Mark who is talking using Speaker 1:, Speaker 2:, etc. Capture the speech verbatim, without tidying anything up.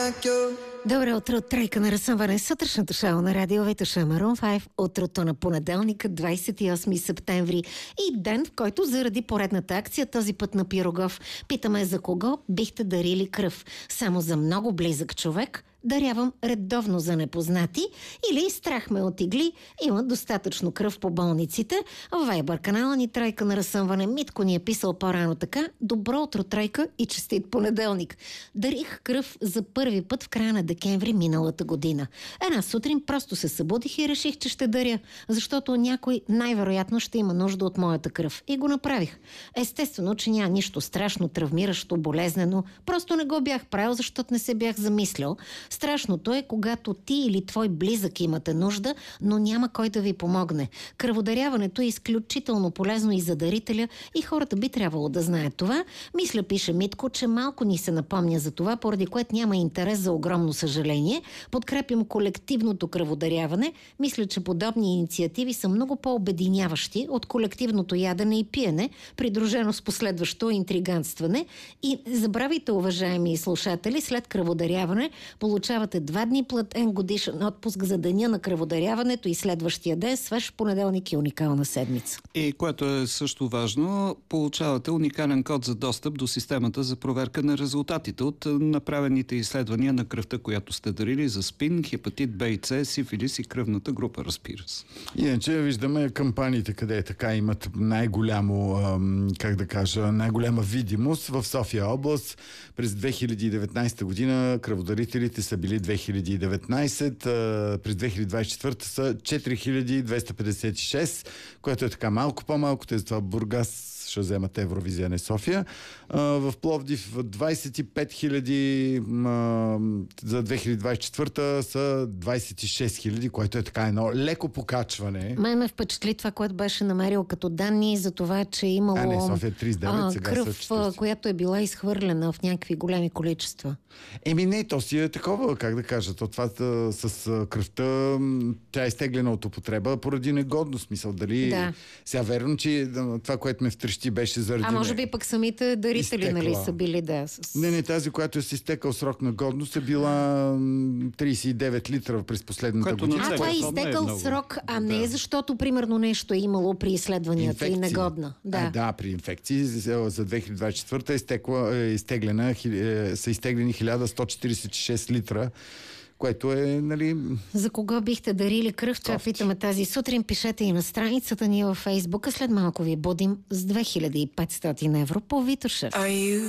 Speaker 1: Добро утро от Тройка на разсъмване. Сутрешното шоу на радио Витуша Марун пет. Утрото на понеделника, двадесет и осми септември. И ден, в който заради поредната акция, този път на Пирогов, питаме за кого бихте дарили кръв. Само за много близък човек дарявам редовно за непознати, или страх ме от игли, има достатъчно кръв по болниците. В Вайбър канала ни Тройка на разсъмване. Митко ни е писал по-рано така: добро утро, Тройка, и честит понеделник. Дарих кръв за първи път в края на декември миналата година. Една сутрин просто се събудих и реших, че ще даря, защото някой най-вероятно ще има нужда от моята кръв. И го направих. Естествено, че няма нищо страшно, травмиращо, болезнено. Просто не го бях правил, защото не се бях замислял. Страшното е, когато ти или твой близък имате нужда, но няма кой да ви помогне. Кръводаряването е изключително полезно и за дарителя, и хората би трябвало да знаят това. Мисля, пише Митко, че малко ни се напомня за това, поради което няма интерес, за огромно съжаление. Подкрепям колективното кръводаряване. Мисля, че подобни инициативи са много по-обединяващи от колективното ядене и пиене, придружено с последващо интриганстване. И забравяйте, уважаеми слушатели, след кръводаряване получавате два дни платен годишен отпуск за деня на кръводаряването и следващия ден, свеж понеделник и уникална седмица.
Speaker 2: И което е също важно, получавате уникален код за достъп до системата за проверка на резултатите от направените изследвания на кръвта, която сте дарили за СПИН, хепатит Б и С, сифилис и кръвната група, разбира се.
Speaker 3: Иначе виждаме кампаниите, къде е така, имат най-голямо, как да кажа, най-голяма видимост в София област. През две хиляди и деветнадесета година кръводарителите са били две хиляди и деветнадесет, през две хиляди двадесет и четвърта са четири хиляди двеста петдесет и шест, което е така малко по-малко, тези това Бургас ще вземат Евровизия, не София. В Пловдив двадесет и пет хиляди, за две хиляди двадесет и четвърта са двадесет и шест хиляди, което е така едно леко покачване.
Speaker 1: Мен ме впечатли това, което беше намерил като данни за това, че е имало
Speaker 3: а, не, София тридесет и девет,
Speaker 1: а,
Speaker 3: сега
Speaker 1: кръв,
Speaker 3: са четиридесет.
Speaker 1: която е била изхвърлена в някакви големи количества.
Speaker 3: Еми не, то си е такова, как да кажа, то това с кръвта, тя е изтеглена от употреба поради негодност, смисъл, дали
Speaker 1: Да.
Speaker 3: сега верно, че това, което ме втрещи, беше заради...
Speaker 1: А може би пък самите дарители,
Speaker 3: изтекла.
Speaker 1: нали, са били, да. С...
Speaker 3: Не, не, тази, която е с изтекал срок на годност, е била тридесет и девет литра през последната
Speaker 2: Което
Speaker 3: година.
Speaker 1: А, това е
Speaker 2: Това не е
Speaker 1: изтекал
Speaker 2: много.
Speaker 1: срок, а не
Speaker 3: Да.
Speaker 1: защото, примерно, нещо е имало при изследванията и
Speaker 3: Инфекции.
Speaker 1: негодна. Да.
Speaker 3: А, да, при инфекции за за две хиляди двадесет и четвърта е изтекла, е изтеглена, хи- е, са изтеглени хиляда сто четиридесет и шест литра, което е, нали...
Speaker 1: За кого бихте дарили кръв? Това питаме тази сутрин. Пишете и на страницата ни във Фейсбука. След малко ви будим с две хиляди и петстотин евро по Витоша.